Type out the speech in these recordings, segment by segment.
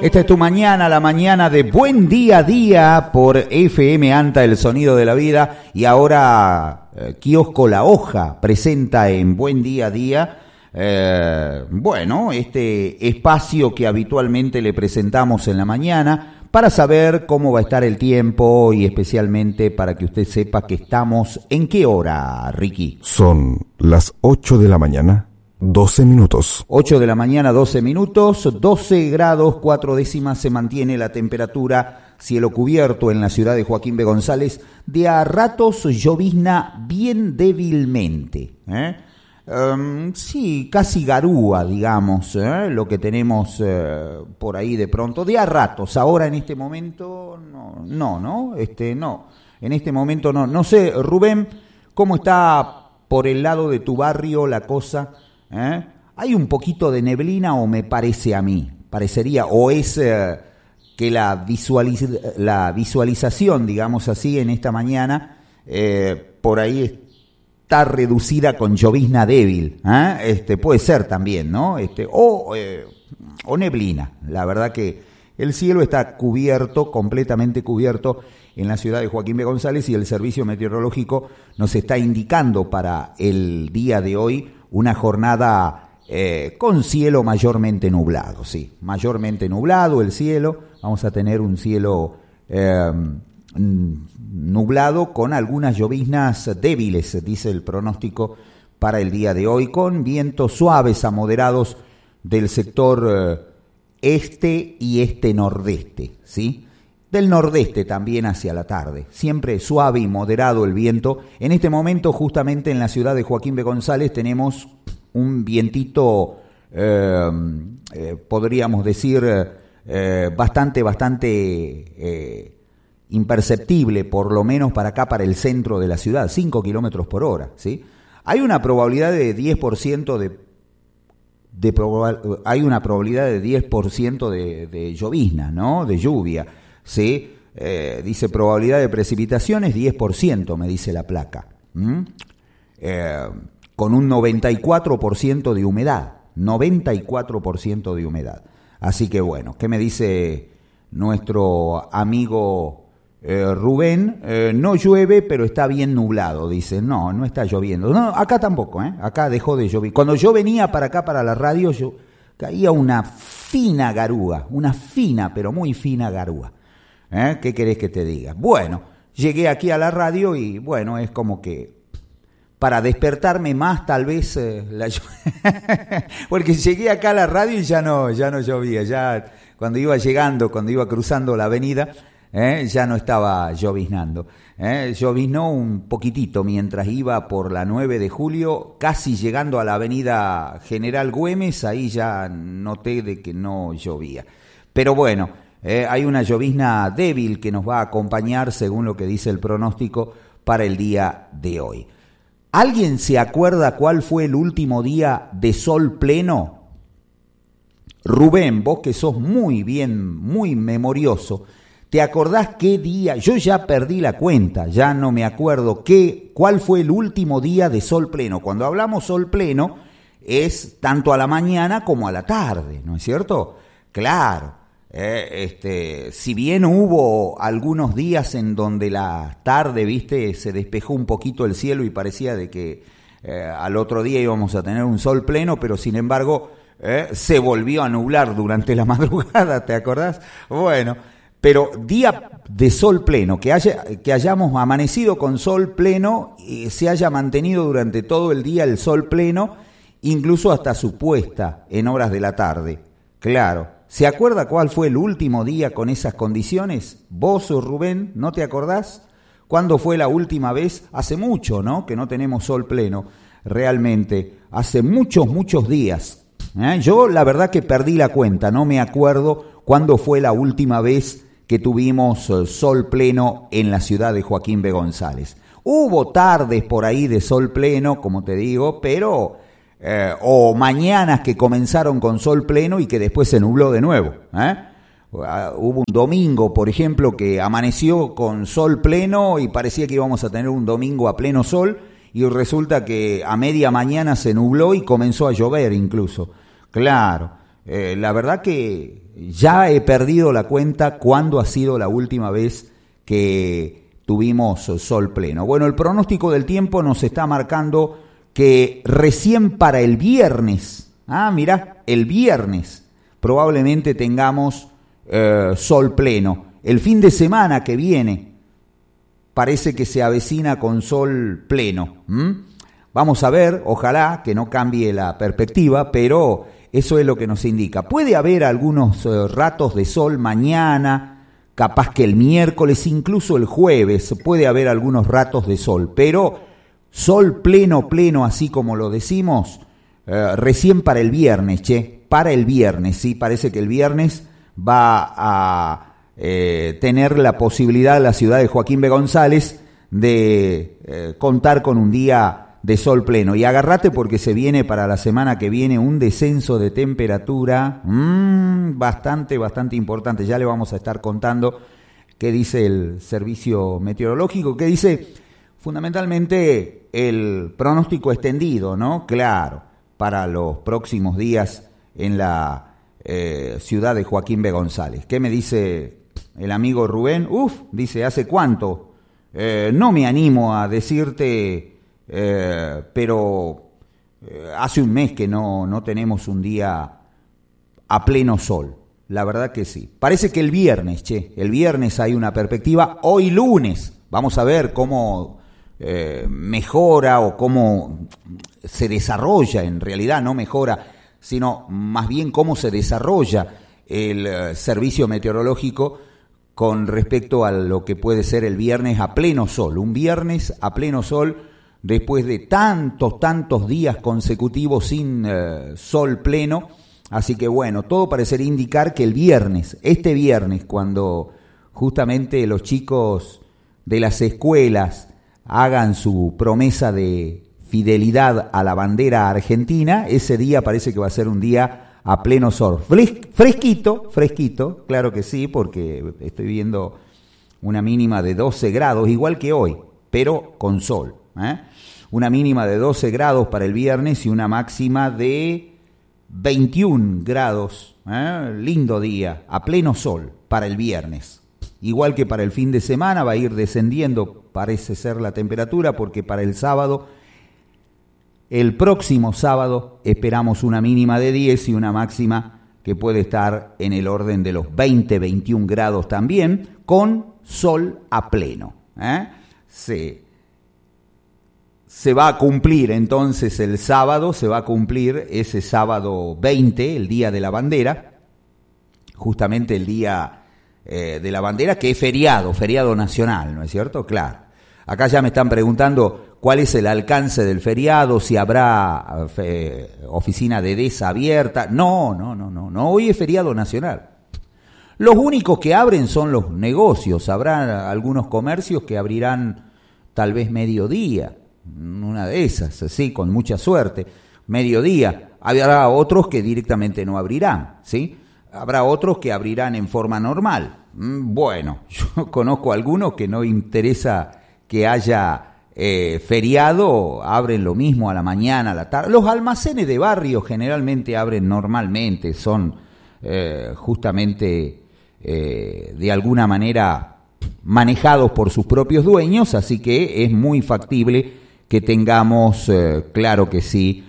Esta es tu mañana, la mañana de Buen Día a Día por FM Anta, el sonido de la vida. Y ahora Kiosco La Hoja presenta en Buen Día a Día, este espacio que habitualmente le presentamos en la mañana para saber cómo va a estar el tiempo y especialmente para que usted sepa que estamos en qué hora, Ricky. Son las 8 de la mañana. 12 minutos. 8 de la mañana, 12 minutos, 12 grados, 4 décimas se mantiene la temperatura, cielo cubierto en la ciudad de Joaquín B. González, de a ratos llovizna bien débilmente. Sí, casi garúa, digamos, lo que tenemos por ahí de pronto, de a ratos. Ahora en este momento, no, en este momento no. No sé, Rubén, ¿cómo está por el lado de tu barrio la cosa? ¿Hay un poquito de neblina o me parece a mí? Parecería, o es que la visualización, digamos así, en esta mañana, por ahí está reducida con llovizna débil. Puede ser también, ¿no? O neblina. La verdad que el cielo está cubierto, completamente cubierto en la ciudad de Joaquín B. González y el servicio meteorológico nos está indicando para el día de hoy una jornada con cielo mayormente nublado, sí, mayormente nublado el cielo. Vamos a tener un cielo nublado con algunas lloviznas débiles, dice el pronóstico para el día de hoy, con vientos suaves a moderados del sector este y este-nordeste, ¿sí? Del nordeste también hacia la tarde, siempre suave y moderado el viento. En este momento, justamente en la ciudad de Joaquín B. González, tenemos un vientito, podríamos decir, bastante imperceptible, por lo menos para acá, para el centro de la ciudad, 5 kilómetros por hora, ¿sí? Hay una probabilidad de 10% hay una probabilidad de 10% de llovizna, ¿no? De lluvia. Sí, dice probabilidad de precipitaciones 10%, me dice la placa, con un 94% de humedad, 94% de humedad. Así que bueno, ¿qué me dice nuestro amigo Rubén? No llueve, pero está bien nublado, dice. No está lloviendo. No, acá tampoco, acá dejó de llover. Cuando yo venía para acá, para la radio, caía una fina garúa, una fina, pero muy fina garúa. ¿Qué querés que te diga? Bueno, llegué aquí a la radio y bueno, es como que para despertarme más tal vez porque llegué acá a la radio y ya no llovía, ya cuando iba cruzando la avenida, ya no estaba lloviznando. Lloviznó un poquitito mientras iba por la 9 de julio, casi llegando a la avenida General Güemes, ahí ya noté de que no llovía. Pero bueno, hay una llovizna débil que nos va a acompañar según lo que dice el pronóstico para el día de hoy. ¿Alguien se acuerda cuál fue el último día de sol pleno? Rubén, vos que sos muy memorioso, ¿te acordás qué día? Yo ya perdí la cuenta, ya no me acuerdo cuál fue el último día de sol pleno. Cuando hablamos sol pleno es tanto a la mañana como a la tarde, ¿no es cierto? Claro. Si bien hubo algunos días en donde la tarde, se despejó un poquito el cielo y parecía de que al otro día íbamos a tener un sol pleno, pero sin embargo se volvió a nublar durante la madrugada, ¿te acordás? Bueno, pero día de sol pleno, que hayamos amanecido con sol pleno y se haya mantenido durante todo el día el sol pleno, incluso hasta su puesta en horas de la tarde, claro. ¿Se acuerda cuál fue el último día con esas condiciones? ¿Vos o Rubén, no te acordás? ¿Cuándo fue la última vez? Hace mucho, ¿no? Que no tenemos sol pleno, realmente. Hace muchos días. Yo la verdad que perdí la cuenta, no me acuerdo cuándo fue la última vez que tuvimos sol pleno en la ciudad de Joaquín B. González. Hubo tardes por ahí de sol pleno, como te digo, pero... o mañanas que comenzaron con sol pleno y que después se nubló de nuevo. Hubo un domingo, por ejemplo, que amaneció con sol pleno y parecía que íbamos a tener un domingo a pleno sol y resulta que a media mañana se nubló y comenzó a llover incluso. Claro, la verdad que ya he perdido la cuenta cuándo ha sido la última vez que tuvimos sol pleno. Bueno, el pronóstico del tiempo nos está marcando que recién para el viernes, mirá, el viernes probablemente tengamos sol pleno. El fin de semana que viene parece que se avecina con sol pleno. Vamos a ver, ojalá que no cambie la perspectiva, pero eso es lo que nos indica. Puede haber algunos ratos de sol mañana, capaz que el miércoles, incluso el jueves, puede haber algunos ratos de sol, pero sol pleno, así como lo decimos, recién para el viernes, para el viernes, sí, parece que el viernes va a tener la posibilidad la ciudad de Joaquín B. González de contar con un día de sol pleno. Y agárrate porque se viene para la semana que viene un descenso de temperatura bastante importante. Ya le vamos a estar contando qué dice el servicio meteorológico, qué dice fundamentalmente el pronóstico extendido, ¿no? Claro, para los próximos días en la ciudad de Joaquín B. González. ¿Qué me dice el amigo Rubén? Dice, ¿hace cuánto? No me animo a decirte... pero hace un mes que no tenemos un día a pleno sol, la verdad que sí. Parece que el viernes hay una perspectiva. Hoy lunes, vamos a ver cómo mejora o cómo se desarrolla, en realidad no mejora, sino más bien cómo se desarrolla el servicio meteorológico con respecto a lo que puede ser el viernes a pleno sol. Un viernes a pleno sol después de tantos días consecutivos sin sol pleno. Así que bueno, todo parecería indicar que el viernes, este viernes, cuando justamente los chicos de las escuelas hagan su promesa de fidelidad a la bandera argentina, ese día parece que va a ser un día a pleno sol. Fresquito, claro que sí, porque estoy viendo una mínima de 12 grados, igual que hoy, pero con sol. Una mínima de 12 grados para el viernes y una máxima de 21 grados. Lindo día, a pleno sol para el viernes. Igual que para el fin de semana va a ir descendiendo, parece ser la temperatura, porque para el sábado, el próximo sábado, esperamos una mínima de 10 y una máxima que puede estar en el orden de los 20-21 grados también, con sol a pleno. Se va a cumplir entonces el sábado, se va a cumplir ese sábado 20, el Día de la Bandera, justamente el Día de la Bandera, que es feriado nacional, ¿no es cierto? Claro. Acá ya me están preguntando cuál es el alcance del feriado, si habrá oficina de DESA abierta. No, hoy es feriado nacional. Los únicos que abren son los negocios, habrá algunos comercios que abrirán tal vez mediodía. Una de esas, sí, con mucha suerte, mediodía. Habrá otros que directamente no abrirán, ¿sí? Habrá otros que abrirán en forma normal. Bueno, yo conozco algunos que no interesa que haya feriado, abren lo mismo a la mañana, a la tarde. Los almacenes de barrio generalmente abren normalmente, son justamente de alguna manera manejados por sus propios dueños, así que es muy factible que tengamos, claro que sí,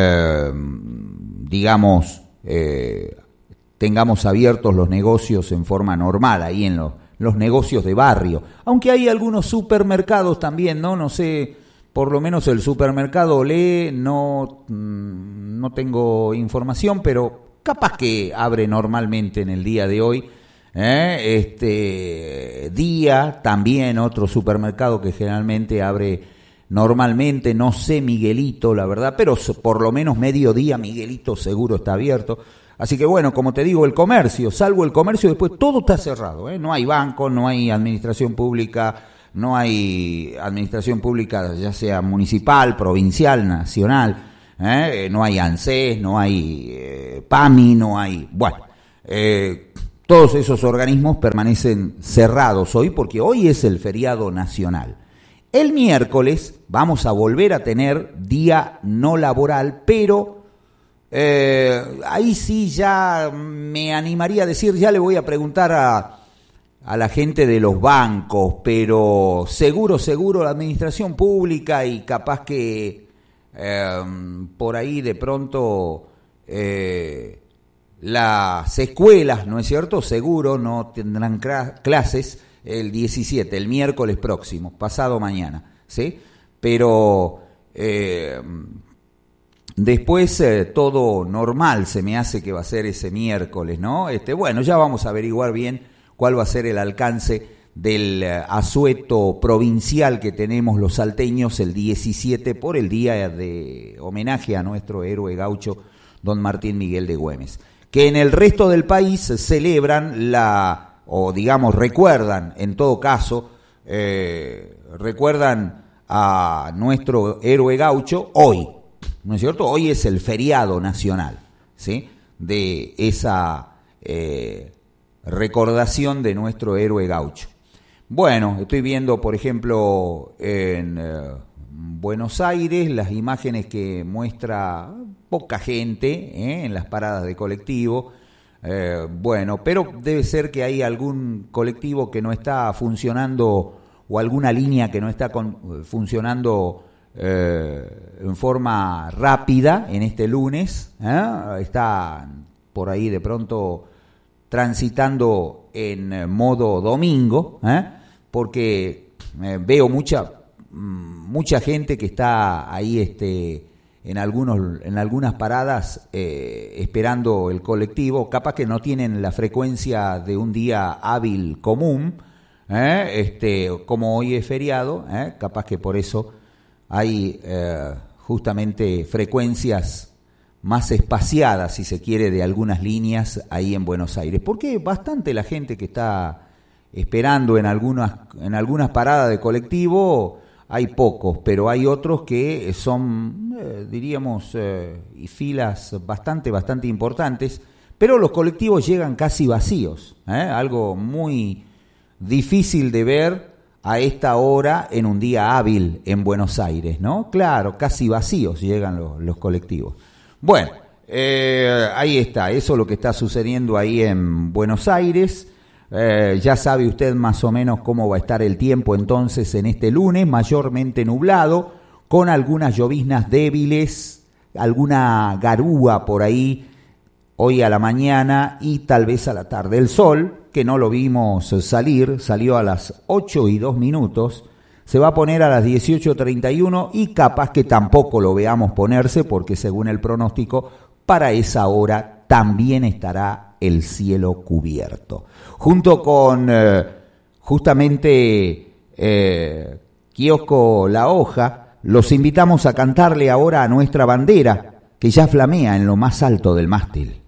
tengamos abiertos los negocios en forma normal, ahí en los negocios de barrio. Aunque hay algunos supermercados también, ¿no? No sé, por lo menos el supermercado Olé, no tengo información, pero capaz que abre normalmente en el día de hoy. Día, también otro supermercado que generalmente abre normalmente, no sé Miguelito, la verdad, pero por lo menos mediodía Miguelito seguro está abierto. Así que bueno, como te digo, el comercio, salvo el comercio, después todo está cerrado, No hay banco, no hay administración pública, ya sea municipal, provincial, nacional, no hay ANSES, no hay PAMI, no hay... Bueno, todos esos organismos permanecen cerrados hoy porque hoy es el feriado nacional. El miércoles vamos a volver a tener día no laboral, pero Ahí sí ya me animaría a decir, ya le voy a preguntar a la gente de los bancos, pero seguro la administración pública y capaz que por ahí de pronto las escuelas, ¿no es cierto? Seguro no tendrán clases el 17, el miércoles próximo, pasado mañana, ¿sí? Pero después todo normal se me hace que va a ser ese miércoles, ¿no? Bueno, ya vamos a averiguar bien cuál va a ser el alcance del asueto provincial que tenemos los salteños el 17 por el día de homenaje a nuestro héroe gaucho, don Martín Miguel de Güemes, que en el resto del país celebran o digamos recuerdan, en todo caso, recuerdan a nuestro héroe gaucho hoy, ¿no es cierto? Hoy es el feriado nacional, ¿sí? De esa recordación de nuestro héroe gaucho. Bueno, estoy viendo, por ejemplo, en Buenos Aires las imágenes que muestra poca gente en las paradas de colectivo. Bueno, pero debe ser que hay algún colectivo que no está funcionando o alguna línea que no está funcionando en forma rápida en este lunes. Está por ahí de pronto transitando en modo domingo, porque veo mucha gente que está ahí en algunas paradas esperando el colectivo, capaz que no tienen la frecuencia de un día hábil común, como hoy es feriado, capaz que por eso hay justamente frecuencias más espaciadas, si se quiere, de algunas líneas ahí en Buenos Aires, porque bastante la gente que está esperando en algunas paradas de colectivo, hay pocos, pero hay otros que son, diríamos, y filas bastante importantes, pero los colectivos llegan casi vacíos, algo muy difícil de ver a esta hora en un día hábil en Buenos Aires, ¿no? Claro, casi vacíos llegan los colectivos. Bueno, ahí está, eso es lo que está sucediendo ahí en Buenos Aires. Ya sabe usted más o menos cómo va a estar el tiempo entonces en este lunes, mayormente nublado, con algunas lloviznas débiles, alguna garúa por ahí hoy a la mañana y tal vez a la tarde. El sol, que no lo vimos salir, salió a las 8:02, se va a poner a las 18:31 y capaz que tampoco lo veamos ponerse porque según el pronóstico, para esa hora también estará el cielo cubierto. Junto con justamente Kiosco La Hoja, los invitamos a cantarle ahora a nuestra bandera que ya flamea en lo más alto del mástil.